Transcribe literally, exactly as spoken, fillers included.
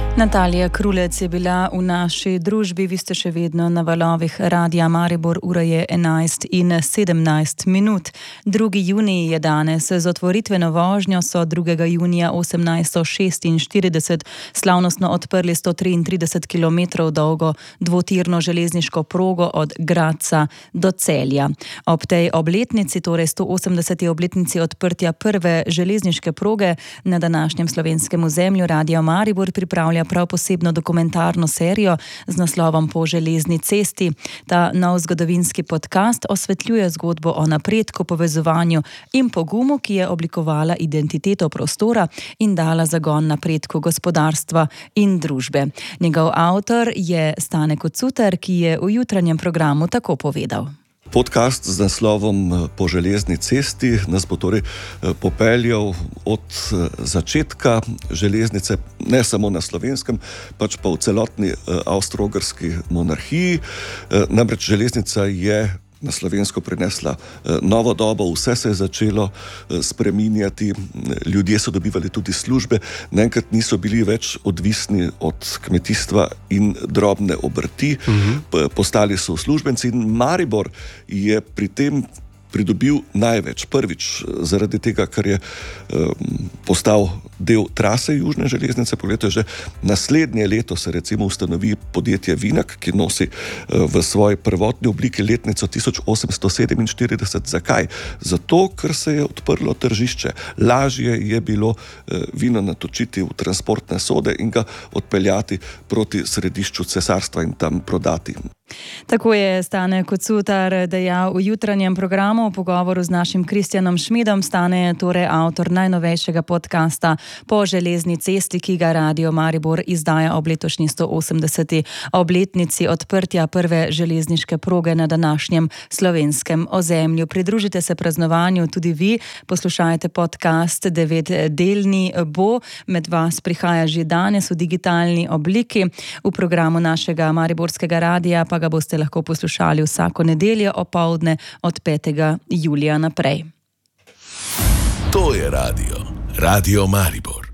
Natalija Krulec je bila v naši družbi, vi ste še vedno na valovih Radia Maribor, ura je enajst in sedemnajst minut. drugi junij je danes, z otvoritveno vožnjo so drugega junija osemnajststo šestinštirideset slavnostno odprli sto triintrideset kilometrov dolgo dvotirno železniško progo od Gradca do Celja. Ob tej obletnici, torej sto osemdeseti obletnici odprtja prve železniške proge na današnjem slovenskem ozemlju, Radio Maribor pripravlja prav posebno dokumentarno serijo z naslovom Po železni cesti. Ta nov zgodovinski podcast osvetljuje zgodbo o napredku, povezovanju in pogumu, ki je oblikovala identiteto prostora in dala zagon napredku gospodarstva in družbe. Njegov avtor je Stane Kocutar, ki je v jutranjem programu tako povedal. Podcast z naslovom Po železni cesti nas bo torej popeljal od začetka železnice, ne samo na Slovenskem, pač pa v celotni Avstro-Ogrski monarhiji. Namreč železnica je na Slovensko prinesla novo dobo, vse se je začelo spreminjati, ljudje so dobivali tudi službe, naenkrat niso bili več odvisni od kmetijstva in drobne obrti, uh-huh. postali so uslužbenci in Maribor je pri tem pridobil največ. Prvič zaradi tega, ker je um, postal del trase južne železnice. Poglejte, že naslednje leto se recimo ustanovi podjetje Vinak, ki nosi uh, v svoji prvotni obliki letnico tisoč osemsto sedeminštirideset. Zakaj? Zato, ker se je odprlo tržišče. Lažje je bilo uh, vino natočiti v transportne sode in ga odpeljati proti središču cesarstva in tam prodati. Tako je Stane Kocutar dejal v jutranjem programu v pogovoru z našim Kristjanom Šmidom. Stane je torej avtor najnovejšega podcasta Po železni cesti, ki ga Radio Maribor izdaja ob letošnji sto osemdeseti obletnici odprtja prve železniške proge na današnjem slovenskem ozemlju. Pridružite se praznovanju tudi vi, poslušajte podcast Devetdelni bo. Med vas prihaja že danes v digitalni obliki. V programu našega mariborskega radia pa ga boste lahko poslušali vsako nedeljo opoldne od petega julija naprej. To je radio, Radio Maribor.